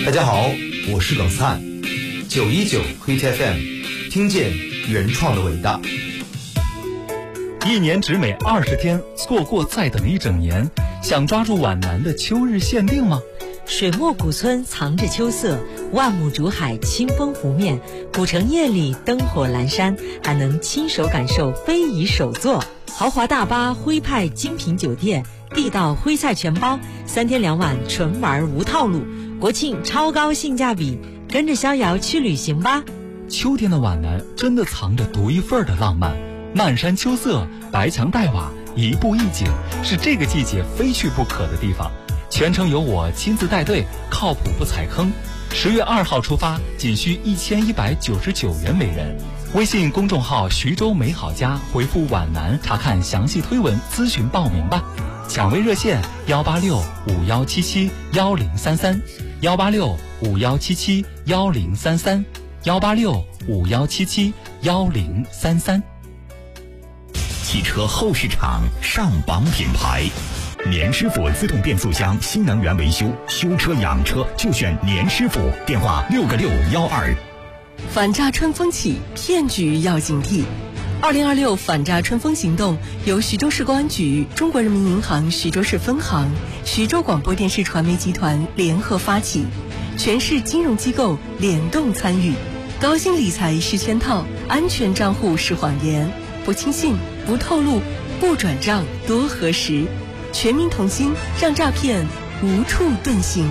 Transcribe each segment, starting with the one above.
大家好，我是耿灿，919 Hit FM， 听见原创的伟大。 一年只美20天，错过再等一整年。想抓住皖南的秋日限定吗？ 水墨古村藏着秋色，万亩竹海清风拂面，古城夜里灯火阑珊，还能亲手感受非遗手作。豪华大巴徽派精品酒店，地道徽菜全包，3天2晚纯玩无套路，国庆超高性价比，跟着逍遥去旅行吧。 秋天的皖南真的藏着独一份的浪漫，漫山秋色，白墙黛瓦，一步一景，是这个季节非去不可的地方。全程由我亲自带队，靠谱不踩坑。10月2号出发，仅需1199元每人。微信公众号徐州美好家回复皖南查看详细推文咨询报名吧。抢位热线18651771033 18651771033 18651771033。 汽车后市场上榜品牌，年师傅自动变速箱新能源维修，修车养车就选年师傅，电话6个612。 反诈春风起，骗局要警惕。2026反诈春风行动由徐州市公安局、中国人民银行徐州市分行、徐州广播电视传媒集团联合发起，全市金融机构联动参与。高薪理财是圈套，安全账户是谎言，不轻信，不透露，不转账，多核实。全民同心，让诈骗无处遁形。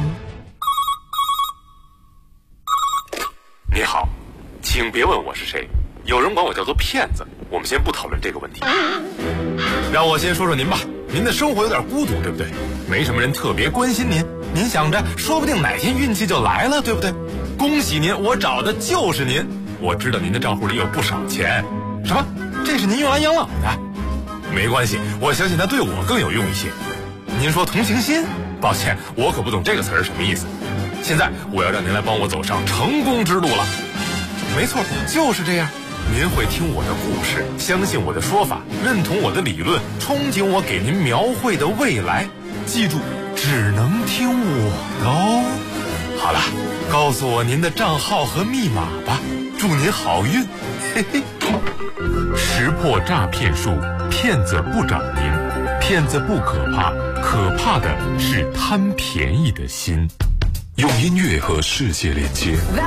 你好，请别问我是谁，有人管我叫做骗子。我们先不讨论这个问题，让我先说说您吧。您的生活有点孤独，对不对？没什么人特别关心您，您想着说不定哪天运气就来了，对不对？恭喜您，我找的就是您。我知道您的账户里有不少钱。什么？这是您用来养老的？没关系，我相信它对我更有用一些。您说同情心？抱歉，我可不懂这个词儿什么意思。现在我要让您来帮我走上成功之路了。没错，就是这样。您会听我的故事，相信我的说法，认同我的理论，憧憬我给您描绘的未来。记住，只能听我的哦。好了，告诉我您的账号和密码吧，祝您好运。嘿嘿。识破诈骗术，骗子不找您，骗子不可怕，可怕的是贪便宜的心。 用音乐和世界连接。